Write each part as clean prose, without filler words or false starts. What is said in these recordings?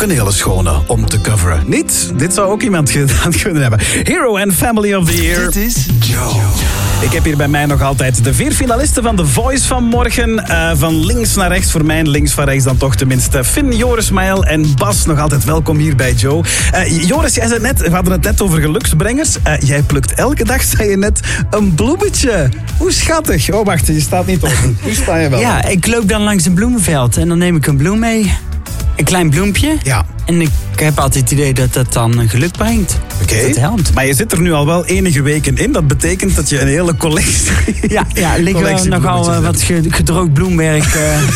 een hele schone om te coveren. Niet? Dit zou ook iemand gedaan kunnen hebben. Hero and Family of the Year. Dit is Joe. Ik heb hier bij mij nog altijd de 4 finalisten van The Voice van morgen. Van links naar rechts, voor mij links van rechts dan toch tenminste. Finn, Joris, Maël en Bas, nog altijd welkom hier bij Joe. Joris, jij zei net, we hadden het net over geluksbrengers. Jij plukt elke dag, zei je net, een bloemetje. Hoe schattig. Oh, wacht, je staat niet open. Hoe sta je wel? Ja, ik loop dan langs een bloemenveld en dan neem ik een bloem mee. Een klein bloempje. Ja. En ik heb altijd het idee dat dat dan geluk brengt. Oké. Dat helpt. Maar je zit er nu al wel enige weken in. Dat betekent dat je een hele collectie... Ja, er ligt wel nogal wat gedroogd bloemwerk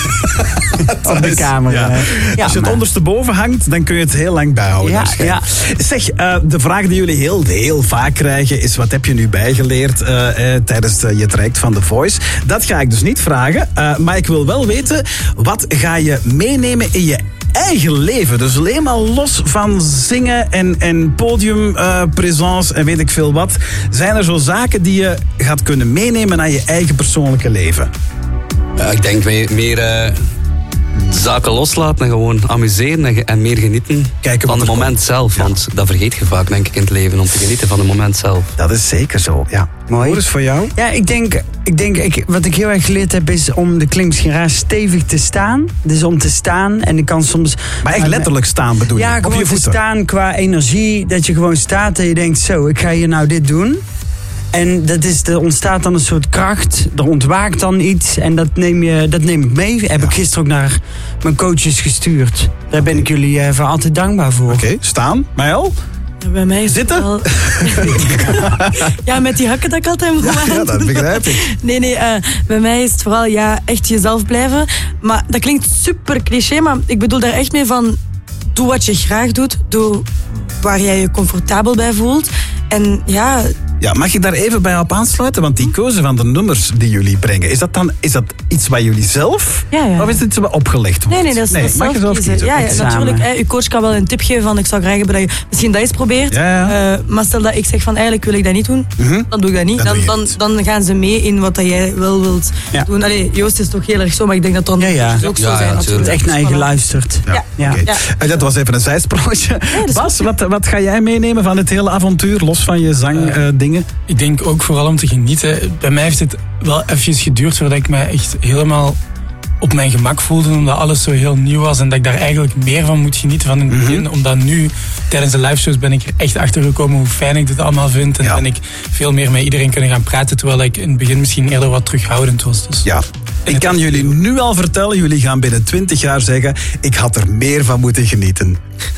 op de kamer. Ja. Als je het ondersteboven hangt, dan kun je het heel lang bijhouden. Ja. Zeg, de vraag die jullie heel vaak krijgen is: wat heb je nu bijgeleerd tijdens je traject van The Voice? Dat ga ik dus niet vragen. Maar ik wil wel weten, wat ga je meenemen in je eigen leven? Dus helemaal los van zingen en podiumpresence en weet ik veel wat. Zijn er zo zaken die je gaat kunnen meenemen naar je eigen persoonlijke leven? Ik denk meer zaken loslaten en gewoon amuseren en meer genieten van het moment zelf. Ja. Want dat vergeet je vaak, denk ik, in het leven, om te genieten van het moment zelf. Dat is zeker zo, ja. Mooi. Hoe is het voor jou? Ja, ik denk wat ik heel erg geleerd heb is om, dat klinkt misschien raar, stevig te staan. Dus om te staan en ik kan soms... Maar echt letterlijk staan bedoel je? Ja, op gewoon je voeten. te staan qua energie. Dat je gewoon staat en je denkt, zo, ik ga hier nou dit doen. En er ontstaat dan een soort kracht. Er ontwaakt dan iets. En dat neem ik mee. Heb ik gisteren ook naar mijn coaches gestuurd. Daar ben ik jullie voor altijd dankbaar voor. Oké, staan. Maël? Ja, bij mij is zitten? Het wel... Ja, met die hakken dat ik altijd moet aan. Ja, dat begrijp ik. Nee, bij mij is het vooral echt jezelf blijven. Maar dat klinkt super cliché, maar ik bedoel daar echt mee van... Doe wat je graag doet. Doe waar jij je comfortabel bij voelt. En ja... Ja, mag ik daar even bij op aansluiten? Want die keuze van de nummers die jullie brengen, is dat iets wat jullie zelf? Ja. Of is het iets wat opgelegd wordt? Nee, dat is mag je zelf zelf kiezen. kiezen? Ja, natuurlijk. Uw coach kan wel een tip geven van ik zou graag hebben dat je misschien dat eens probeert. Ja. Maar stel dat ik zeg van eigenlijk wil ik dat niet doen, dan doe ik dat niet. Dan gaan ze mee in wat dat jij wel wilt doen. Allee, Joost is toch heel erg zo, maar ik denk dat dan ook zo zijn. Natuurlijk. Echt naar je geluisterd. Ja. Okay. Dat was even een zijsprongetje. Bas, wat ga jij meenemen van het hele avontuur, los van je zangdingen? Ik denk ook vooral om te genieten. Bij mij heeft het wel even geduurd voordat ik mij echt helemaal op mijn gemak voelde, omdat alles zo heel nieuw was en dat ik daar eigenlijk meer van moet genieten van in het begin. Omdat nu, tijdens de liveshows, ben ik er echt achter gekomen hoe fijn ik dit allemaal vind. En ben ik veel meer met iedereen kunnen gaan praten, terwijl ik in het begin misschien eerder wat terughoudend was. Dus. Ja. Ik kan jullie nu al vertellen, jullie gaan binnen 20 jaar zeggen, ik had er meer van moeten genieten.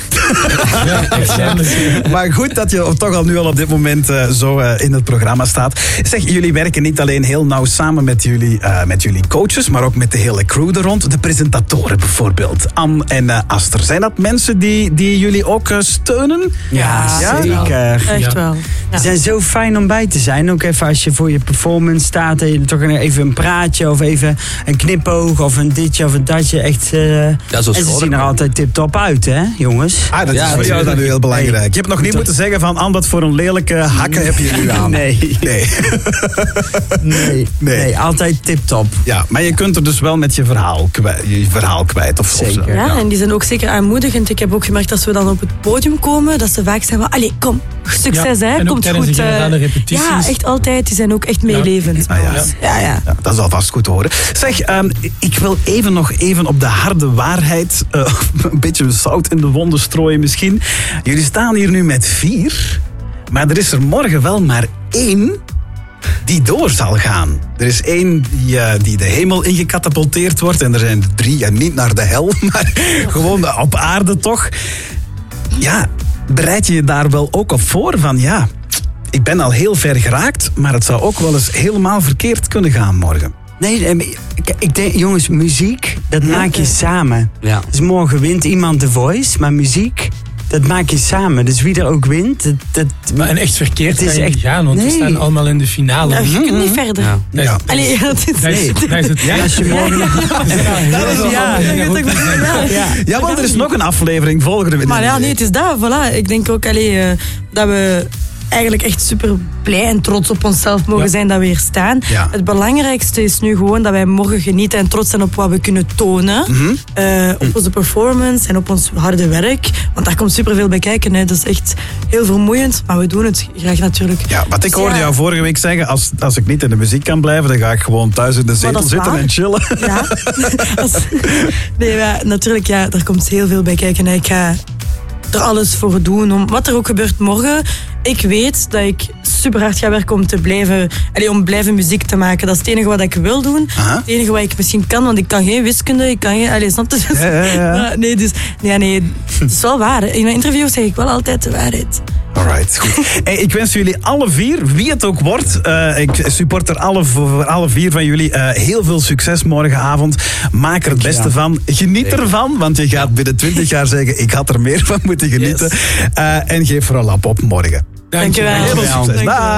Maar goed dat je toch al nu al op dit moment zo in het programma staat. Zeg, jullie werken niet alleen heel nauw samen met jullie coaches, maar ook met de hele crew er rond. De presentatoren bijvoorbeeld, Anne en Aster. Zijn dat mensen die jullie ook steunen? Ja, zeker. Echt wel. Ja. Ze zijn zo fijn om bij te zijn. Ook even als je voor je performance staat en je toch even een praatje of even een knipoog of een ditje of een datje. Echt, en ze zien er altijd tip-top uit, hè, jongens? Dat is voor jou dan nu heel belangrijk. Je hebt nog niet moeten zeggen van, Anne, wat voor een lelijke hakken heb je nu aan? Nee, altijd tip-top. Ja, maar je kunt er dus wel met je verhaal kwijt. Of zeker. Zo. Ja, en die zijn ook zeker aanmoedigend. Ik heb ook gemerkt als we dan op het podium komen, dat ze vaak zeggen van, allee, kom, succes, hè, en komt ook goed. De repetities. Ja, echt altijd. Die zijn ook echt meelevend. Ja, dat is alvast goed te horen. Zeg, ik wil nog even op de harde waarheid, een beetje zout in de wonden strooien misschien. Jullie staan hier nu met 4, maar er is er morgen wel maar 1 die door zal gaan. Er is 1 die de hemel ingecatapulteerd wordt en er zijn 3, en niet naar de hel, maar gewoon op aarde toch. Ja, bereid je je daar wel ook op voor van ik ben al heel ver geraakt, maar het zou ook wel eens helemaal verkeerd kunnen gaan morgen. Nee, ik denk, jongens, muziek, dat maak je samen. Ja. Dus morgen wint iemand The Voice, maar muziek, dat maak je samen. Dus wie er ook wint, Maar en echt verkeerd het is kan je niet gaan, want we staan allemaal in de finale. Nou, je kunt niet verder. Ja. Allee, dat is... als je morgen... Ja, want er is nog een aflevering volgende week. Maar ja, nee, het is dat, voilà. Ik denk ook dat we eigenlijk echt super blij en trots op onszelf mogen zijn dat we hier staan. Ja. Het belangrijkste is nu gewoon dat wij morgen genieten en trots zijn op wat we kunnen tonen. Op onze performance en op ons harde werk. Want daar komt superveel bij kijken. Hè. Dat is echt heel vermoeiend, maar we doen het graag natuurlijk. Ja, wat ik hoorde jou vorige week zeggen, als ik niet in de muziek kan blijven, dan ga ik gewoon thuis in de zetel zitten en chillen. Ja. Nee, maar natuurlijk, ja, daar komt heel veel bij kijken. Ik ga er alles voor doen, om wat er ook gebeurt morgen. Ik weet dat ik super hard ga werken om blijven muziek te maken. Dat is het enige wat ik wil doen. Aha. Het enige wat ik misschien kan, want ik kan geen wiskunde, ik kan geen... snap je? Ja. Nee, het is wel waar. In mijn interviews zeg ik wel altijd de waarheid. Alright, goed. Hey, ik wens jullie alle vier, wie het ook wordt, ik supporter voor alle vier van jullie heel veel succes morgenavond. Maak er het beste van. Geniet ervan, want je gaat binnen 20 jaar zeggen, ik had er meer van moeten genieten. En geef vooral op morgen. Dankjewel. Heel veel succes. Bye.